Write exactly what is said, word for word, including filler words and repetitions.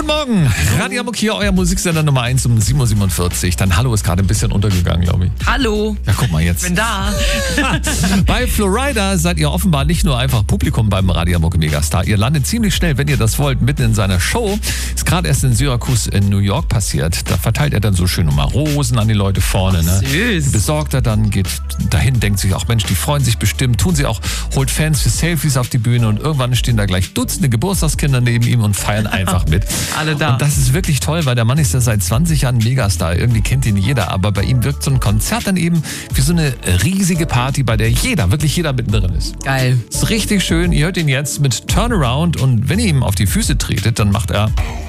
Morgen. Radio Hamburg hier, euer Musiksender Nummer eins um sieben Uhr siebenundvierzig. Dein Hallo ist gerade ein bisschen untergegangen, glaube ich. Hallo. Ja, guck mal jetzt. Bin da. Bei Florida seid ihr offenbar nicht nur einfach Publikum beim Radio Hamburg Megastar. Ihr landet ziemlich schnell, wenn ihr das wollt, mitten in seiner Show. Ist gerade erst in Syracuse in New York passiert. Da verteilt er dann so schön nochmal Rosen an die Leute vorne. Ne? Süß. Besorgt er dann, geht dahin, denkt sich auch, Mensch, die freuen sich bestimmt. Tun sie auch, holt Fans für Selfies auf die Bühne und irgendwann stehen da gleich Dutzende Geburtstagskinder neben ihm und feiern einfach mit. Alle da. Und das ist wirklich toll, weil der Mann ist ja seit zwanzig Jahren Megastar. Irgendwie kennt ihn jeder, aber bei ihm wirkt so ein Konzert dann eben wie so eine riesige Party, bei der jeder, wirklich jeder mittendrin ist. Geil. Ist richtig schön. Ihr hört ihn jetzt mit Turnaround und wenn ihr ihm auf die Füße tretet, dann macht er...